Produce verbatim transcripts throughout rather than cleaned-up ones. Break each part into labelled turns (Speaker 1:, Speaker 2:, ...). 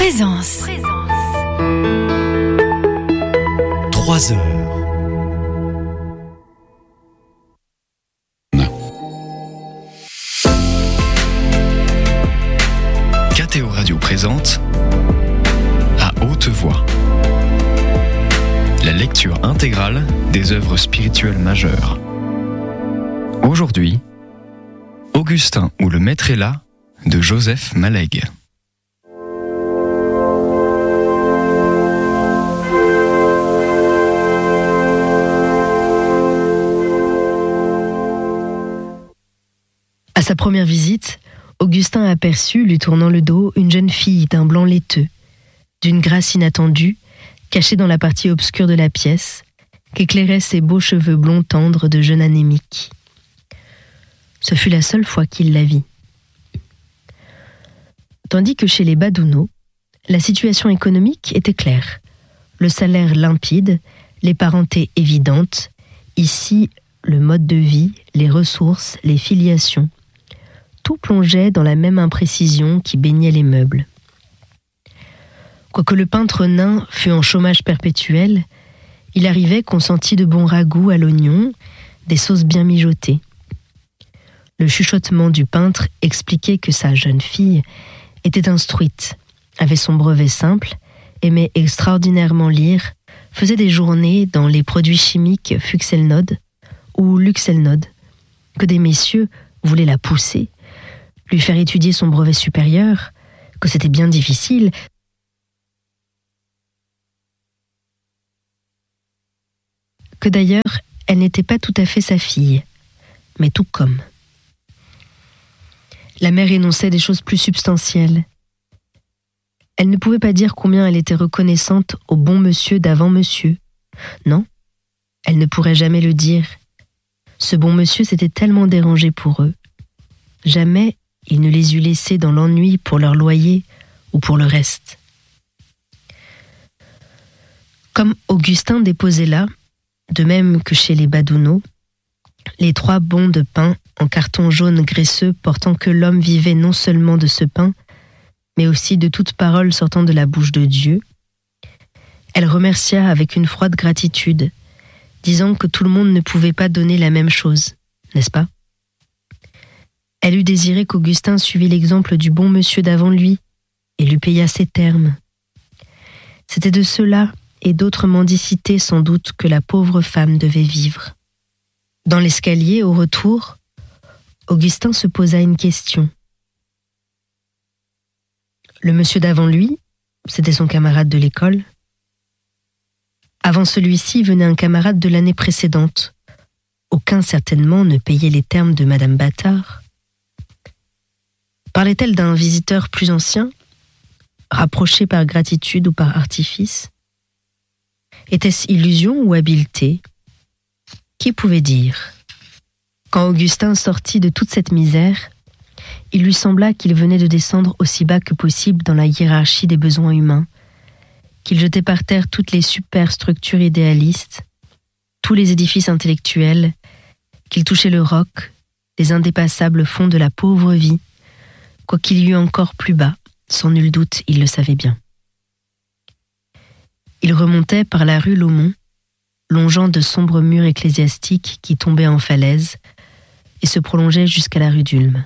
Speaker 1: Présence.
Speaker 2: Trois heures. K T O Radio présente À haute voix la lecture intégrale des œuvres spirituelles majeures. Aujourd'hui, Augustin ou le Maître est là de Joseph Mallègue.
Speaker 3: À sa première visite, Augustin aperçut, lui tournant le dos, une jeune fille d'un blanc laiteux, d'une grâce inattendue, cachée dans la partie obscure de la pièce, qu'éclairaient ses beaux cheveux blonds tendres de jeune anémique. Ce fut la seule fois qu'il la vit. Tandis que chez les Badouno, la situation économique était claire, le salaire limpide, les parentés évidentes, ici le mode de vie, les ressources, les filiations, tout plongeait dans la même imprécision qui baignait les meubles. Quoique le peintre nain fût en chômage perpétuel, il arrivait qu'on sentit de bons ragoûts à l'oignon, des sauces bien mijotées. Le chuchotement du peintre expliquait que sa jeune fille était instruite, avait son brevet simple, aimait extraordinairement lire, faisait des journées dans les produits chimiques Fuxelnode ou Luxelnode, que des messieurs voulaient la pousser, lui faire étudier son brevet supérieur, que c'était bien difficile, que d'ailleurs elle n'était pas tout à fait sa fille, mais tout comme. La mère énonçait des choses plus substantielles. Elle ne pouvait pas dire combien elle était reconnaissante au bon monsieur d'avant monsieur. Non, elle ne pourrait jamais le dire. Ce bon monsieur s'était tellement dérangé pour eux. Jamais il ne les eût laissés dans l'ennui pour leur loyer ou pour le reste. Comme Augustin déposait là, de même que chez les Badouno, les trois bons de pain en carton jaune graisseux portant que l'homme vivait non seulement de ce pain, mais aussi de toute parole sortant de la bouche de Dieu, elle remercia avec une froide gratitude, disant que tout le monde ne pouvait pas donner la même chose, n'est-ce pas ? Elle eût désiré qu'Augustin suivît l'exemple du bon monsieur d'avant lui et lui payât ses termes. C'était de cela et d'autres mendicités sans doute que la pauvre femme devait vivre. Dans l'escalier, au retour, Augustin se posa une question. Le monsieur d'avant lui, c'était son camarade de l'école. Avant celui-ci venait un camarade de l'année précédente. Aucun certainement ne payait les termes de Madame Bâtard. Parlait-elle d'un visiteur plus ancien, rapproché par gratitude ou par artifice ? Était-ce illusion ou habileté ? Qui pouvait dire ? Quand Augustin sortit de toute cette misère, il lui sembla qu'il venait de descendre aussi bas que possible dans la hiérarchie des besoins humains, qu'il jetait par terre toutes les superstructures idéalistes, tous les édifices intellectuels, qu'il touchait le roc, les indépassables fonds de la pauvre vie, quoiqu'il y eût encore plus bas, sans nul doute il le savait bien. Il remontait par la rue Laumont, longeant de sombres murs ecclésiastiques qui tombaient en falaise et se prolongeaient jusqu'à la rue d'Ulm.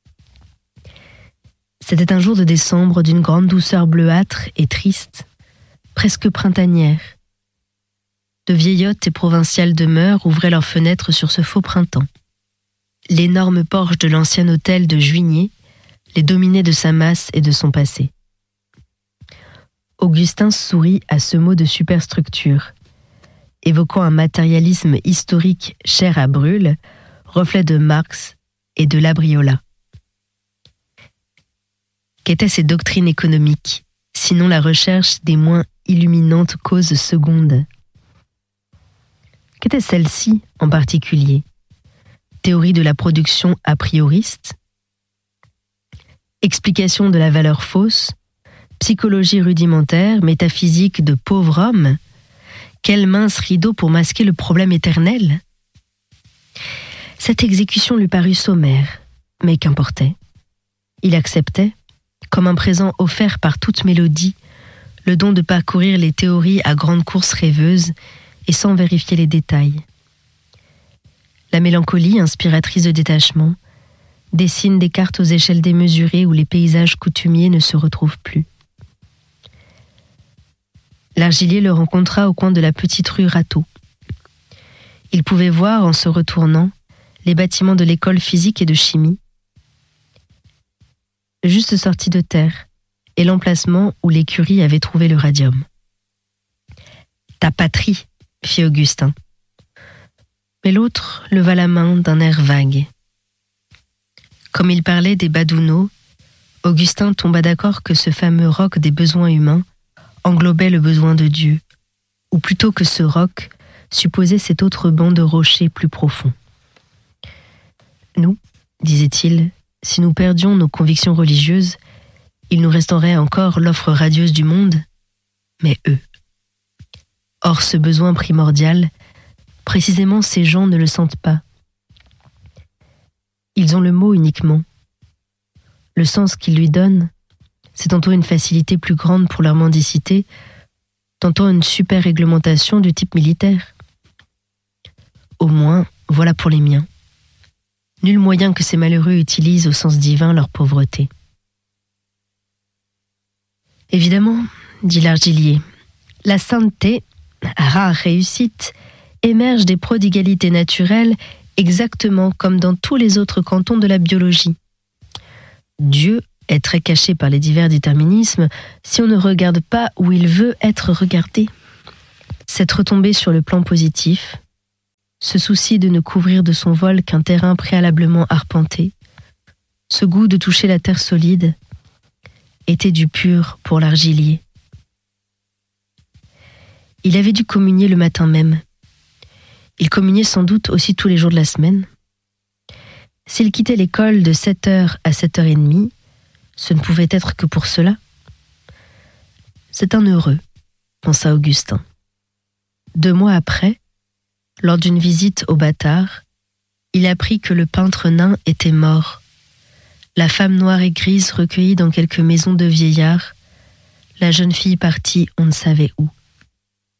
Speaker 3: C'était un jour de décembre d'une grande douceur bleuâtre et triste, presque printanière. De vieillottes et provinciales demeures ouvraient leurs fenêtres sur ce faux printemps. L'énorme porche de l'ancien hôtel de Juigné les dominait de sa masse et de son passé. Augustin sourit à ce mot de superstructure, évoquant un matérialisme historique cher à Brûle, reflet de Marx et de Labriola. Qu'étaient ces doctrines économiques, sinon la recherche des moins illuminantes causes secondes ? Qu'était celle-ci en particulier ? Théorie de la production a prioriste ? Explication de la valeur fausse ? Psychologie rudimentaire, métaphysique de pauvre homme ? Quel mince rideau pour masquer le problème éternel ? Cette exécution lui parut sommaire, mais qu'importait ? Il acceptait, comme un présent offert par toute mélodie, le don de parcourir les théories à grandes courses rêveuses et sans vérifier les détails. La mélancolie, inspiratrice de détachement, dessine des cartes aux échelles démesurées où les paysages coutumiers ne se retrouvent plus. L'argilier le rencontra au coin de la petite rue Rateau. Il pouvait voir, en se retournant, les bâtiments de l'école physique et de chimie, juste sortis de terre, et l'emplacement où l'écurie avait trouvé le radium. « Ta patrie !» fit Augustin. Mais l'autre leva la main d'un air vague. Comme il parlait des Badouneaux, Augustin tomba d'accord que ce fameux roc des besoins humains englobait le besoin de Dieu, ou plutôt que ce roc supposait cet autre banc de rochers plus profond. Nous, disait-il, si nous perdions nos convictions religieuses, il nous resterait encore l'offre radieuse du monde, mais eux. Or, ce besoin primordial, précisément ces gens ne le sentent pas. Ils ont le mot uniquement. Le sens qu'ils lui donnent, c'est tantôt une facilité plus grande pour leur mendicité, tantôt une super réglementation du type militaire. Au moins, voilà pour les miens. Nul moyen que ces malheureux utilisent au sens divin leur pauvreté. Évidemment, dit l'argilier, la sainteté, rare réussite, émerge des prodigalités naturelles exactement comme dans tous les autres cantons de la biologie. Dieu est très caché par les divers déterminismes si on ne regarde pas où il veut être regardé. Cette retombée sur le plan positif, ce souci de ne couvrir de son vol qu'un terrain préalablement arpenté, ce goût de toucher la terre solide, était du pur pour l'argilier. Il avait dû communier le matin même. Il communiait sans doute aussi tous les jours de la semaine. S'il quittait l'école de sept heures à sept heures trente, ce ne pouvait être que pour cela. C'est un heureux, pensa Augustin. Deux mois après, lors d'une visite au bâtard, il apprit que le peintre nain était mort. La femme noire et grise recueillie dans quelques maisons de vieillards, la jeune fille partie on ne savait où.